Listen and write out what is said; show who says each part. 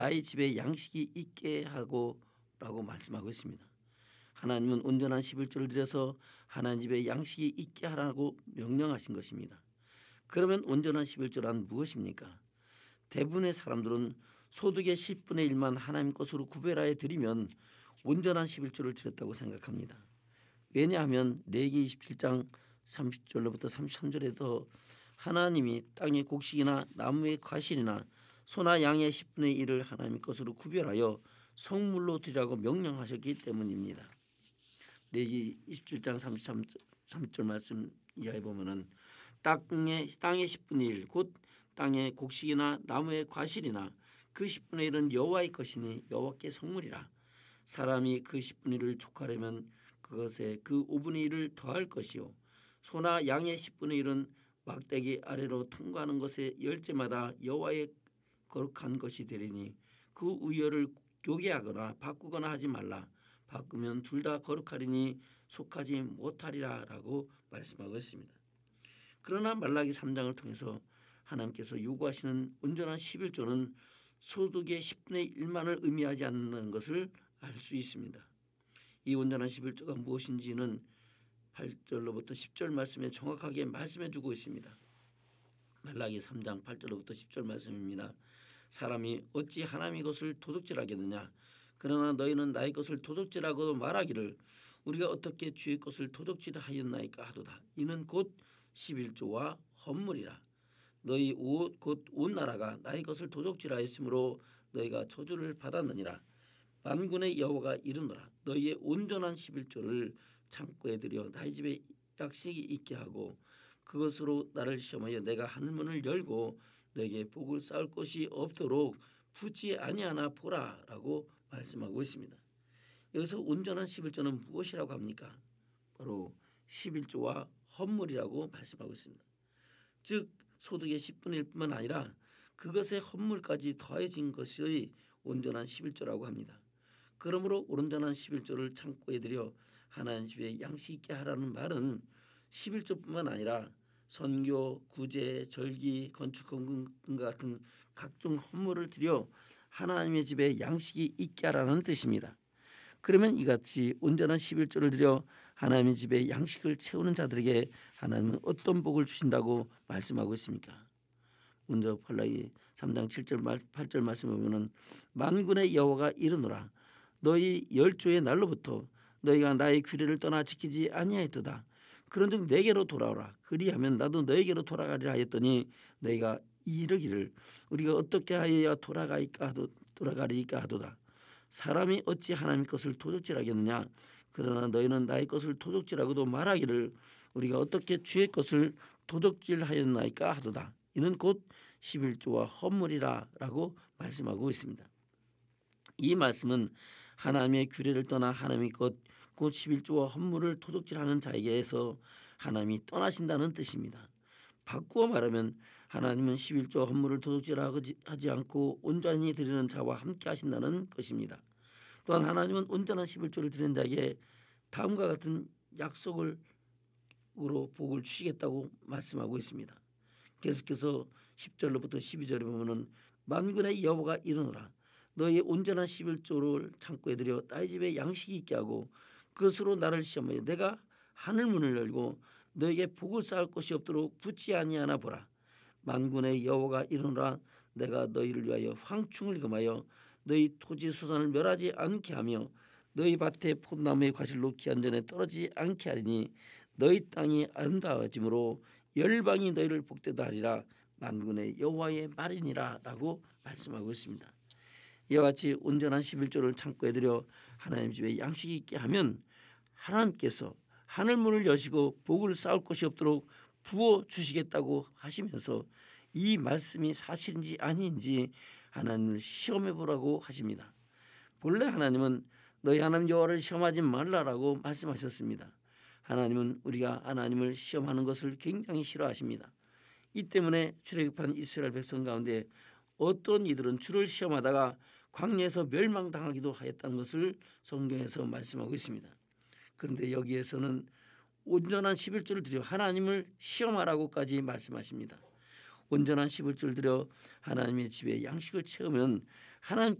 Speaker 1: 나의 집에 양식이 있게 하고 라고 말씀하고 있습니다. 하나님은 온전한 11조를 드려서 하나님 집에 양식이 있게 하라고 명령하신 것입니다. 그러면 온전한 11조란 무엇입니까? 대부분의 사람들은 소득의 10분의 1만 하나님 것으로 구별하여 드리면 온전한 11조를 드렸다고 생각합니다. 왜냐하면 레위기 27장 30절로부터 33절에도 하나님이 땅의 곡식이나 나무의 과실이나 소나 양의 10분의 1을 하나님 것으로 구별하여 성물로 드리라고 명령하셨기 때문입니다. 레위기 27장 33절 말씀 이하에 보면은 땅의 10분의 1 곧 땅의 곡식이나 나무의 과실이나 그 10분의 1은 여호와의 것이니 여호와께 성물이라. 사람이 그 10분의 1을 족하려면 그것에 그 5분의 1을 더할 것이요 소나 양의 10분의 1은 막대기 아래로 통과하는 것의 열째마다 여호와의 거룩한 것이 되리니 그 우열을 교개하거나 바꾸거나 하지 말라. 바꾸면 둘 다 거룩하리니 속하지 못하리라 라고 말씀하고 있습니다. 그러나 말라기 3장을 통해서 하나님께서 요구하시는 온전한 11조는 소득의 10분의 1만을 의미하지 않는 것을 알 수 있습니다. 이 온전한 11조가 무엇인지는 8절로부터 10절 말씀에 정확하게 말씀해 주고 있습니다. 말라기 3장 8절로부터 10절 말씀입니다. 사람이 어찌 하나님의 것을 도둑질하겠느냐. 그러나 너희는 나의 것을 도둑질하고도 말하기를 우리가 어떻게 주의 것을 도둑질하였나이까 하도다. 이는 곧 11조와 헌물이라. 너희 곧 온 나라가 나의 것을 도둑질하였으므로 너희가 저주를 받았느니라. 만군의 여호와가 이르노라. 너희의 온전한 11조를 창고에 들여 나의 집에 양식이 있게 하고 그것으로 나를 시험하여 내가 하늘문을 열고 너에게 복을 쌓을 것이 없도록 붙지 아니하나 보라라고 말씀하고 있습니다. 여기서 온전한 11조는 무엇이라고 합니까? 바로 11조와 헌물이라고 말씀하고 있습니다. 즉 소득의 10분의 1뿐만 아니라 그것의 헌물까지 더해진 것이 온전한 11조라고 합니다. 그러므로 온전한 11조를 창고에 들여 하나님 집에 양식 있게 하라는 말은 11조뿐만 아니라 선교, 구제, 절기, 건축 등과 같은 각종 헌물을 들여 하나님의 집에 양식이 있게 하라는 뜻입니다. 그러면 이같이 온전한 11조를 들여 하나님의 집에 양식을 채우는 자들에게 하나님은 어떤 복을 주신다고 말씀하고 있습니까? 먼저 말라기 3장 7절 8절 말씀을 보면 만군의 여호와가 이르노라. 너희 열조의 날로부터 너희가 나의 규례를 떠나 지키지 아니하였도다. 그런즉 내게로 돌아오라. 그리하면 나도 너에게로 돌아가리라 하였더니 너희가 이르기를 우리가 어떻게 하여야 돌아가리까 하도다. 사람이 어찌 하나님 것을 도둑질하겠느냐. 그러나 너희는 나의 것을 도둑질하고도 말하기를 우리가 어떻게 주의 것을 도둑질하였나이까 하도다. 이는 곧 11조와 헌물이라 라고 말씀하고 있습니다. 이 말씀은 하나님의 규례를 떠나 하나님의 것 곧 11조와 헌물을 도둑질하는 자에게서 하나님이 떠나신다는 뜻입니다. 바꾸어 말하면 하나님은 11조와 헌물을 도둑질하지 않고 온전히 드리는 자와 함께 하신다는 것입니다. 또한 하나님은 온전한 11조를 드리는 자에게 다음과 같은 약속으로 복을 주시겠다고 말씀하고 있습니다. 계속해서 10절로부터 12절에 보면은 만군의 여호와가 이르노라. 너희의 온전한 11조를 창고에 들여 나의 집에 양식이 있게 하고 그것으로 나를 시험하여 내가 하늘문을 열고 너에게 복을 쌓을 것이 없도록 붙지 아니하나 보라. 만군의 여호와가 이르노라. 내가 너희를 위하여 황충을 금하여 너희 토지 소산을 멸하지 않게 하며 너희 밭에 포도나무의 과실로 기한 전에 떨어지지 않게 하리니 너희 땅이 아름다워짐으로 열방이 너희를 복되다 하리라. 만군의 여호와의 말이니라 라고 말씀하고 있습니다. 이와 같이 온전한 11조를 창고에 들여 하나님 집에 양식이 있게 하면 하나님께서 하늘문을 여시고 복을 쌓을 것이 없도록 부어주시겠다고 하시면서 이 말씀이 사실인지 아닌지 하나님을 시험해 보라고 하십니다. 본래 하나님은 너희 하나님 여호와를 시험하지 말라라고 말씀하셨습니다. 하나님은 우리가 하나님을 시험하는 것을 굉장히 싫어하십니다. 이 때문에 출애굽한 이스라엘 백성 가운데 어떤 이들은 주를 시험하다가 광야에서 멸망당하기도 하였다는 것을 성경에서 말씀하고 있습니다. 그런데 여기에서는 온전한 11조를 드려 하나님을 시험하라고까지 말씀하십니다. 온전한 11조를 드려 하나님의 집에 양식을 채우면 하나님